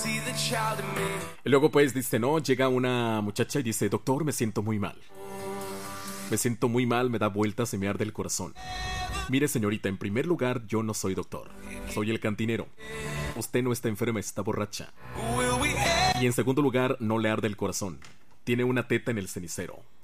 Y luego pues dice, no, llega una muchacha y dice, doctor, me siento muy mal. Me siento muy mal, me da vueltas y me arde el corazón. Mire, señorita, en primer lugar, yo no soy doctor. Soy el cantinero. Usted no está enferma, está borracha. Y en segundo lugar, no le arde el corazón. Tiene una teta en el cenicero.